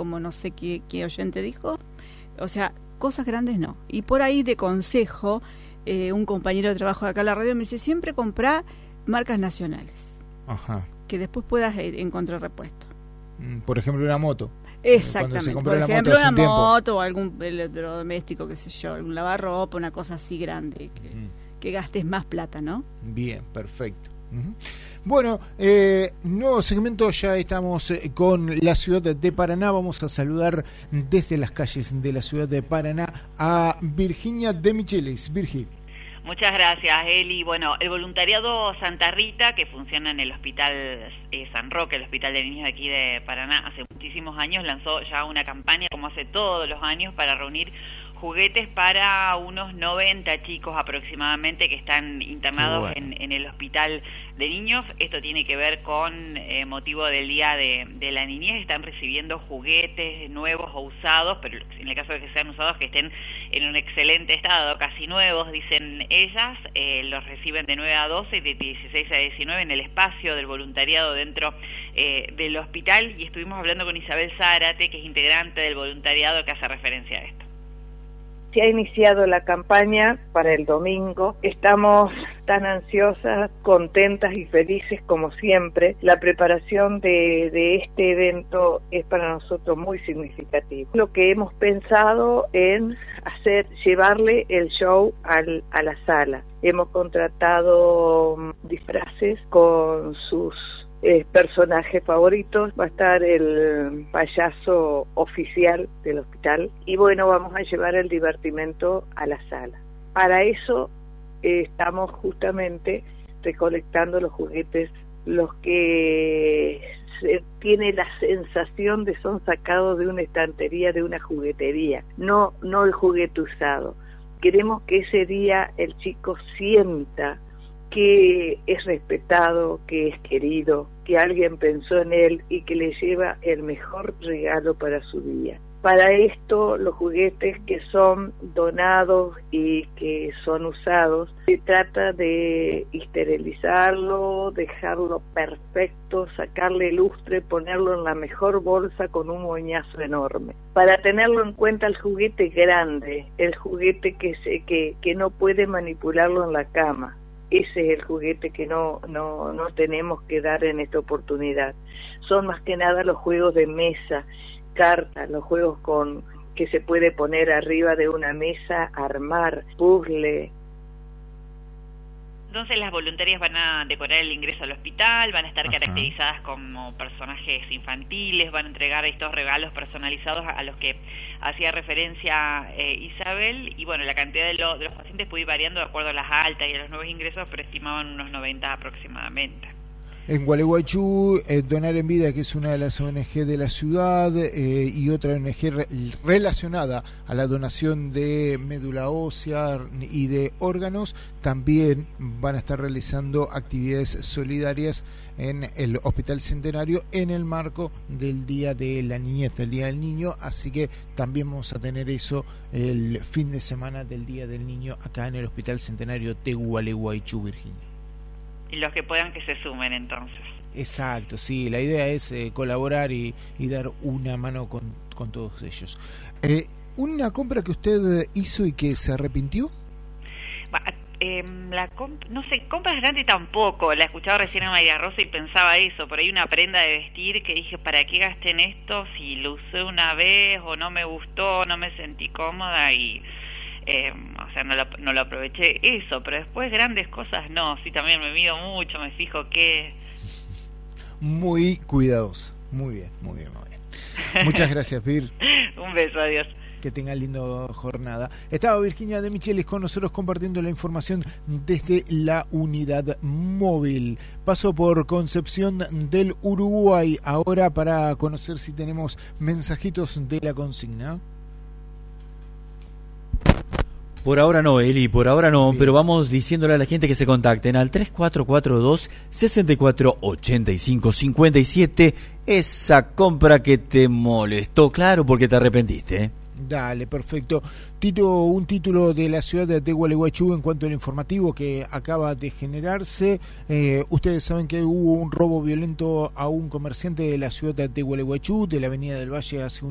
como no sé qué oyente dijo. O sea, cosas grandes no. Y por ahí de consejo, un compañero de trabajo de acá en la radio me dice, siempre comprá marcas nacionales. Ajá. Que después puedas encontrar repuesto. Por ejemplo, una moto. Exactamente. Por ejemplo, una moto o algún electrodoméstico, qué sé yo, algún lavarropa, una cosa así grande, que gastes más plata, ¿no? Bien, perfecto. Bueno, nuevo segmento, ya estamos con la ciudad de Paraná. Vamos a saludar desde las calles de la ciudad de Paraná a Virginia de Michelis. Virgi. Muchas gracias, Eli. Bueno, el voluntariado Santa Rita, que funciona en el Hospital San Roque, el Hospital de Niños de aquí de Paraná, hace muchísimos años lanzó ya una campaña, como hace todos los años, para reunir juguetes para unos 90 chicos aproximadamente que están internados en el hospital de niños. Esto tiene que ver con motivo del Día de la Niñez. Están recibiendo juguetes nuevos o usados, pero en el caso de que sean usados, que estén en un excelente estado, casi nuevos, dicen ellas. Los reciben de 9 a 12 y de 16 a 19 en el espacio del voluntariado dentro del hospital. Y estuvimos hablando con Isabel Zárate, que es integrante del voluntariado, que hace referencia a esto. Se ha iniciado la campaña para el domingo. Estamos tan ansiosas, contentas y felices como siempre. La preparación de este evento es para nosotros muy significativo. Lo que hemos pensado en llevarle el show a la sala. Hemos contratado disfraces con sus personajes favoritos. Va a estar el payaso oficial del hospital y bueno, vamos a llevar el divertimento a la sala. Para eso estamos justamente recolectando los juguetes, los que se tiene la sensación de son sacados de una estantería, de una juguetería, no el juguete usado. Queremos que ese día el chico sienta que es respetado, que es querido, que alguien pensó en él y que le lleva el mejor regalo para su día. Para esto, los juguetes que son donados y que son usados, se trata de esterilizarlo, dejarlo perfecto, sacarle lustre, ponerlo en la mejor bolsa con un moñazo enorme. Para tenerlo en cuenta el juguete grande, el juguete que no puede manipularlo en la cama. Ese es el juguete que no tenemos que dar en esta oportunidad. Son más que nada los juegos de mesa, cartas, los juegos que se puede poner arriba de una mesa, armar, puzzle. Entonces las voluntarias van a decorar el ingreso al hospital, van a estar caracterizadas como personajes infantiles, van a entregar estos regalos personalizados a los que hacía referencia Isabel, y bueno, la cantidad de los pacientes puede ir variando de acuerdo a las altas y a los nuevos ingresos, pero estimaban unos 90 aproximadamente. En Gualeguaychú, Donar en Vida, que es una de las ONG de la ciudad, y otra ONG relacionada a la donación de médula ósea y de órganos, también van a estar realizando actividades solidarias en el Hospital Centenario en el marco del Día de la Niñez, del Día del Niño, así que también vamos a tener eso el fin de semana del Día del Niño acá en el Hospital Centenario de Gualeguaychú, Virginia. Y los que puedan que se sumen entonces. Exacto, sí, la idea es colaborar y dar una mano con todos ellos. ¿Una compra que usted hizo y que se arrepintió? No sé, compras grandes tampoco. La escuchaba recién a María Rosa y pensaba eso. Por ahí una prenda de vestir que dije, ¿para qué gasté en esto? Si lo usé una vez o no me gustó, no me sentí cómoda y... o sea, no lo aproveché eso, pero después grandes cosas no, sí, también me mido mucho, me fijo que... Muy cuidadoso, muy bien. Muchas gracias, Vir. Un beso, adiós. Que tenga linda jornada. Estaba Virginia de Michelis con nosotros compartiendo la información desde la unidad móvil. Paso por Concepción del Uruguay, ahora para conocer si tenemos mensajitos de la consigna. Por ahora no, Eli, por ahora no, bien. Pero vamos diciéndole a la gente que se contacten al 3442-6485-57, esa compra que te molestó, claro, porque te arrepentiste, ¿eh? Dale, perfecto. Tito, un título de la ciudad de Gualeguaychú en cuanto al informativo que acaba de generarse. Ustedes saben que hubo un robo violento a un comerciante de la ciudad de Gualeguaychú, de la Avenida del Valle hace un